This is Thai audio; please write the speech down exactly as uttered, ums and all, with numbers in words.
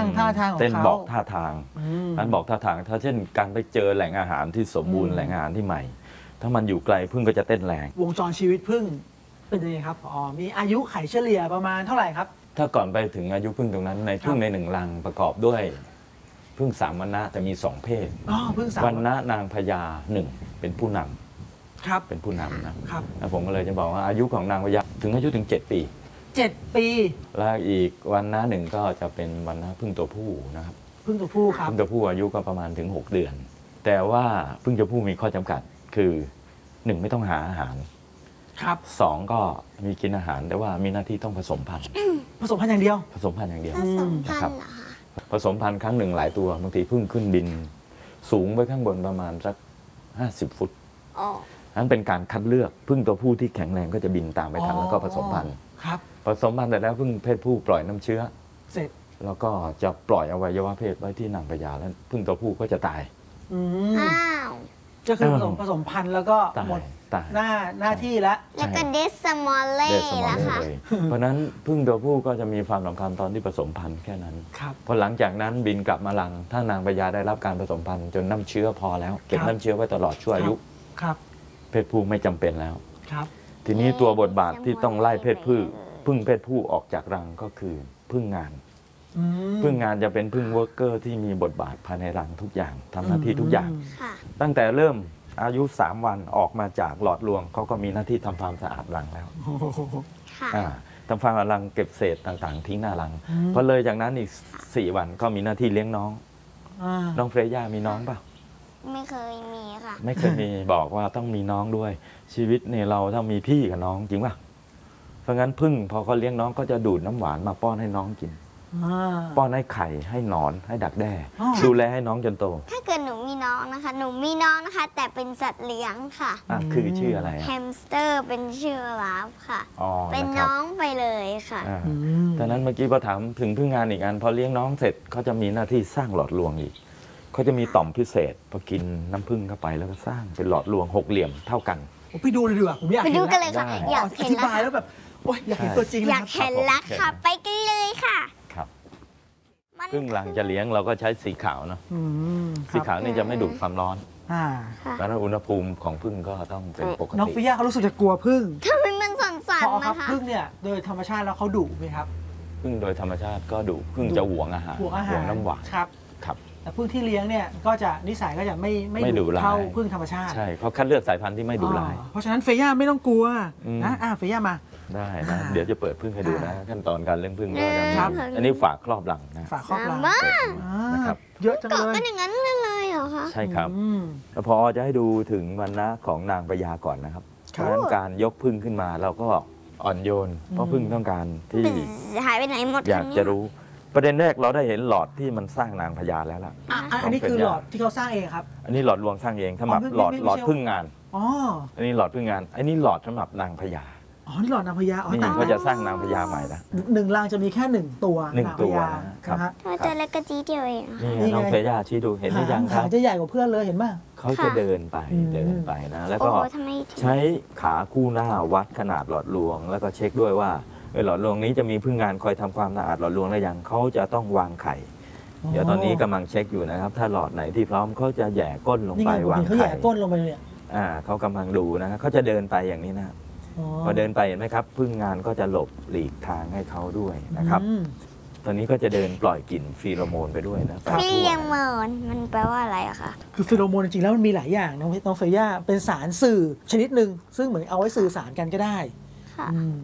ท่าทางของเขาเต้นบอกท่าทางการบอกท่าทางถ้าเช่นการไปเจอแหล่งอาหารที่สมบูรณ์แหล่งอาหารที่ใหม่ถ้ามันอยู่ไกลพึ่งก็จะเต้นแรงวงจรชีวิตพึ่งเป็นยังไงครับอ๋อมีอายุไขเฉลี่ยประมาณเท่าไหร่ครับถ้าก่อนไปถึงอายุพึ่งตรงนั้นในพึ่งในหนึ่งรังประกอบด้วยพึ่งสามวรรณะแต่มีสองเพศวรรณะนางพญาหนึ่งเป็นผู้นำครับเป็นผู้นำนะครับแล้วผมก็เลยจะบอกว่าอายุของนางพญาถึงอายุถึงเจ็ดปีเจ็ดปีแล้วอีกวรรณะหนึ่งก็จะเป็นวรรณะพึ่งตัวผู้นะครับพึ่งตัวผู้ครับพึ่งตัวผู้อายุก็ประมาณถึงหกเดือนแต่ว่าพึ่งตัวผู้มีข้อจำกัดคือหนึ่งไม่ต้องหาอาหารครับสองก็มีกินอาหารแต่ว่ามีหน้าที่ต้องผสมพันธุ์ผสมพันธุ์อย่างเดียวผสมพันธุ์อย่างเดียวผสมพันนะครับธุ์เหรอคะผสมพันธุ์ครั้งหนึ่งหลายตัวบางทีพึ่งขึ้นบินสูงไปข้างบนประมาณสักห้าสิบฟุตนั้นเป็นการคัดเลือกพึ่งตัวผู้ที่แข็งแรงก็จะบินตามไปทันแล้วก็ผสมพันธุ์ครับผสมพันธุ์แต่แล้วพึ่งเพศผู้ปล่อยน้ำเชื้อเสร็จแล้วก็จะปล่อยอวัยวะเพศไว้ที่นางพญาแล้วพึ่งตัวผู้ก็จะตายอ้าวก็คือผสมผสมพันธุ์แล้วก็หมดหน้าหน้าที่แล้วแล้วก็เดสมอลเล่แล้วค่ะเพราะนั้นพึ่งตัวผู้ก็จะมีความสำคัญตอนที่ผสมพันธุ์แค่นั้นพอหลังจากนั้นบินกลับมารังถ้านางพญาได้รับการผสมพันธุ์จนน้ำเชื้อพอแล้วเก็บน้ำเชื้อไว้ตลอดชั่วอายุเพศผู้ไม่จำเป็นแล้วทีนี้ตัวบทบาทที่ต้องไล่เพศผู้พึ่งเพศผู้ออกจากรังก็คือพึ่งงานพึ่งงานจะเป็นพึ่งเวิร์กเกอร์ที่มีบทบาทภายในรังทุกอย่างทำหน้าที่ทุกอย่างตั้งแต่เริ่มอายุสามวันออกมาจากหลอดรวงเขาก็มีหน้าที่ทำความสะอาดรังแล้วทำความสะอาดรังเก็บเศษต่างๆทิ้งหน้ารังพอเลยจากนั้นอีกสี่วันก็มีหน้าที่เลี้ยงน้องน้องเฟรย่ามีน้องเปล่าไม่เคยมีค่ะไม่เคยมีบอกว่าต้องมีน้องด้วยชีวิตเนี่ยเราต้องมีพี่กับน้องจริงป่ะเพราะงั้นพึ่งพอเขาเลี้ยงน้องก็จะดูดน้ำหวานมาป้อนให้น้องกินป้อนให้ไข่ให้หนอนให้ดักแด้ดูแลให้น้องจนโตถ้าเกิดหนูมีน้องนะคะหนูมีน้องนะคะแต่เป็นสัตว์เลี้ยงค่ะคือชื่ออะไรแฮมสเตอร์เป็นชื่อลาฟค่ะเป็นน้องไปเลยค่ะดังนั้นเมื่อกี้พอถามถึงพึ่งงานอีกอันพอเลี้ยงน้องเสร็จเขาจะมีหน้าที่สร้างหลอดรวงอีกเขาจะมีต่อมพิเศษพอกินน้ำผึ้งเข้าไปแล้วก็สร้างเป็นหลอดรวงหกเหลี่ยมเท่ากันไปดูเลยดีกว่าผมอยากไปดูกันเลยค่ะอยากอธิบายแล้วแบบโอ้ยอยากเห็นตัวจริงอยากเห็นแล้วค่ะไปกันเลยค่ะครับพึ่งหลังจะเลี้ยงเราก็ใช้สีขาวเนาะสีขาวนี่จะไม่ดูดความร้อนเพราะนั้นอุณหภูมิของพึ่งก็ต้องเป็นปกติน้องฟิย่าเขารู้สึกจะกลัวพึ่งทำไมมันสั่นๆนะคะพึ่งเนี่ยโดยธรรมชาติแล้วเขาดุไหมครับพึ่งโดยธรรมชาติก็ดุพึ่งจะหวงอาหารหวงอาหารน้ำหวานครับครับแต่พึ่งที่เลี้ยงเนี่ยก็จะนิสัยก็จะไม่ไม่ดุเท่าพึ่งธรรมชาติใช่เขาคัดเลือกสายพันธุ์ที่ไม่ดุร้ายเพราะฉะนั้นเฟย่าไม่ต้องกลัวนะอ่าเฟย่ามาได้นะเดี๋ยวจะเปิดพึ่งให้ดูนะขั้นตอนการเลี้ยงพึ่งก็จะมีอันนี้ฝากครอบหลังนะฝากครอบหลังนะครับเยอะจังเลยเกาะกันอย่างนั้นเลยเหรอคะใช่ครับแล้วพอจะให้ดูถึงวรรณะของนางพญาก่อนนะครับเพราะฉะนั้นการยกพึ่งขึ้นมาเราก็อ่อนโยนเพราะพึ่งต้องการที่หายไปไหนหมดอยากจะรู้ประเด็นแรกเราได้เห็นหลอดที่มันสร้างนางพญาแล้วล่ะอันนี้คือหลอดที่เขาสร้างเองครับอันนี้หลอดรวงสร้างเองสำหรับหลอดหลอดพึ่งงานอ๋ออันนี้หลอดพึ่งงานอันนี้หลอดสำหรับนางพญาอ๋อนี่หลอดนางพญาอ๋อนี่เขาจะสร้างนางพญาใหม่ละหนึ่งรังจะมีแค่หนึ่งตัวหนึ่งตัวครับตัวเล็กกระจีเดียวเองนี่น้องเฟย่าชี้ดูเห็นหรือยังครับจะใหญ่กว่าเพื่อนเลยเห็นไหมเขาจะเดินไปเดินไปนะแล้วก็ใช้ขาคู่หน้าวัดขนาดหลอดรวงแล้วก็เช็คด้วยว่าหลอดรวงนี้จะมีพึ่งงานคอยทำความสะอาดหลอดรวงได้ยังเขาจะต้องวางไข่เดี๋ยวตอนนี้กำลังเช็คอยู่นะครับถ้าหลอดไหนที่พร้อมเขาจะแย่ก้นลงไปวางไข่เขาแย่ก้นลงไปเนี่ยอ่าเขากำลังดูนะเขาจะเดินไปอย่างนี้นะพอเดินไปเห็นไหมครับพึ่งงานก็จะหลบหลีกทางให้เขาด้วยนะครับตอนนี้ก็จะเดินปล่อยกลิ่นฟีโรโมนไปด้วยนะฟีโรโมนมันแปลว่าอะไรอะคะคือฟีโรโมนจริงๆแล้วมันมีหลายอย่างน้องน้องเฟย่าเป็นสารสื่อชนิดหนึ่งซึ่งเหมือนเอาไว้สื่อสารกันก็ได้